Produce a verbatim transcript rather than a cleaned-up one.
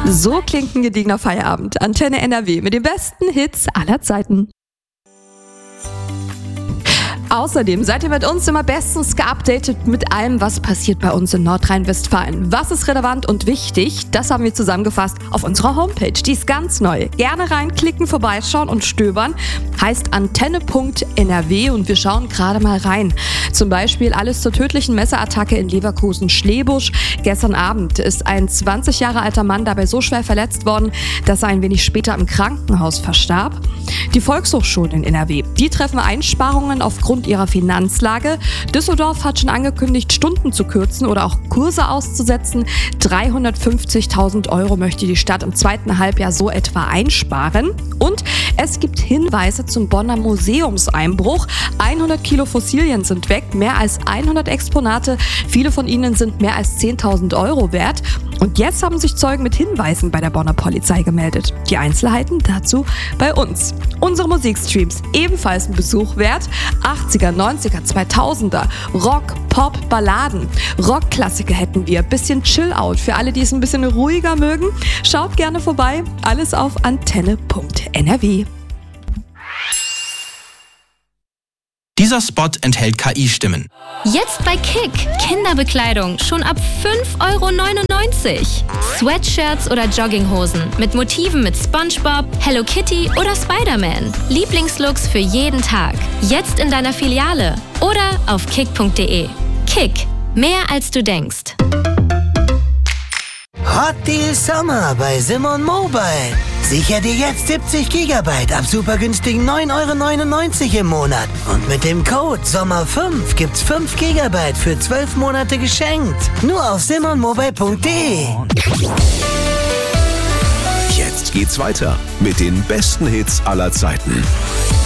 So klingt ein gediegener Feierabend. Antenne N R W mit den besten Hits aller Zeiten. Außerdem seid ihr mit uns immer bestens geupdatet mit allem, was passiert bei uns in Nordrhein-Westfalen. Was ist relevant und wichtig? Das haben wir zusammengefasst auf unserer Homepage. Die ist ganz neu. Gerne reinklicken, vorbeischauen und stöbern. Heißt antenne punkt N R W und wir schauen gerade mal rein. Zum Beispiel alles zur tödlichen Messerattacke in Leverkusen-Schlebusch. Gestern Abend ist ein zwanzig Jahre alter Mann dabei so schwer verletzt worden, dass er ein wenig später im Krankenhaus verstarb. Die Volkshochschulen in N R W, die treffen Einsparungen aufgrund ihrer Finanzlage. Düsseldorf hat schon angekündigt, Stunden zu kürzen oder auch Kurse auszusetzen. dreihundertfünfzigtausend Euro möchte die Stadt im zweiten Halbjahr so etwa einsparen. Und es gibt Hinweise zum Bonner Museumseinbruch. hundert Kilo Fossilien sind weg, mehr als hundert Exponate. Viele von ihnen sind mehr als zehntausend Euro wert. Und jetzt haben sich Zeugen mit Hinweisen bei der Bonner Polizei gemeldet. Die Einzelheiten dazu bei uns. Unsere Musikstreams ebenfalls ein Besuch wert. achtziger, neunziger, zweitausender, Rock, Pop, Balladen. Rockklassiker hätten wir. Bisschen Chill-Out für alle, die es ein bisschen ruhiger mögen. Schaut gerne vorbei. Alles auf antenne punkt N R W. Dieser Spot enthält K I-Stimmen. Jetzt bei Kick. Kinderbekleidung schon ab fünf Euro neunundneunzig. Sweatshirts oder Jogginghosen mit Motiven mit SpongeBob, Hello Kitty oder Spider-Man. Lieblingslooks für jeden Tag. Jetzt in deiner Filiale oder auf kick punkt de. Kick. Mehr als du denkst. Hot Deal Sommer bei Simon Mobile. Sicher dir jetzt siebzig Gigabyte ab super günstigen neun Euro neunundneunzig im Monat. Und mit dem Code Sommer fünf gibt's fünf Gigabyte für zwölf Monate geschenkt. Nur auf simon mobile punkt de. Jetzt geht's weiter mit den besten Hits aller Zeiten.